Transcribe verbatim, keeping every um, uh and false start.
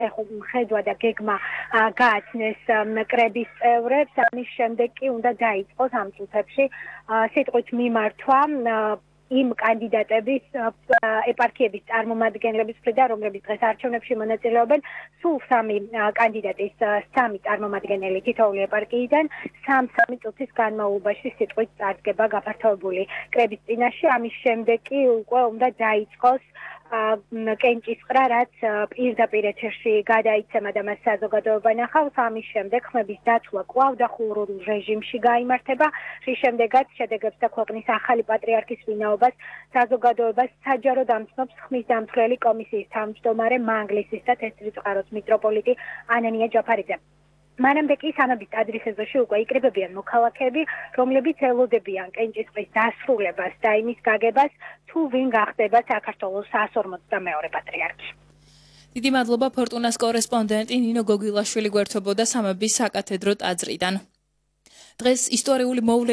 ხედვა და გეგმა გააცნეს კრების წევრებს, ამის შემდეგ კი უნდა დაიწყოს ამ წუთებში სიტყვით მიმართვა იმ კანდიდატების ეპარქიების წარმომადგენლების მხრიდან, რომლებიც დღეს არჩევნებში მონაწილეობენ, სულ სამი კანდიდატის სამი წარმომადგენელი თითოეული ეპარქიიდან სამ-სამი წუთის განმავლობაში სიტყვით წარდგება გაფართოებული კრების წინაშე. ამის შემდეგ კი უკვე უნდა დაიწყოს კენჭისყრა, რაც პირდაპირ ეთერში გადაიცემა და მას საზოგადოება ნახავს. ამის შემდეგ ხმების დათვლა კვლავ დახურულ რეჟიმში გაიმართება, რის შემდეგაც შედეგებს და ქვეყნის ახალი პატრიარქის ვინაობას საზოგადოებას საჯაროდ ამცნობს ხმის დამცვლელი კომისიის თავმჯდომარე მანგლისის და თეთრიწყაროს მიტროპოლიტი ანანია ჯაფარიძე. მანამდე კი სამების ტაძრის ეზოში უკვე იკრიბებიან მოქალაქეები, რომლებიც ელოდებიან კენჭისყრის დასრულებას და იმის გაგებას, თუ ვინ გახდება საქართველოს სამას ორმოცდამეორე პატრიარქი. დიდი მადლობა ფორტუნას კორესპონდენტი ნინო გოგილაშვილი გვერდებოდა სამების საკათედრო ტაძრიდან. დღეს ისტორიული მოვლენა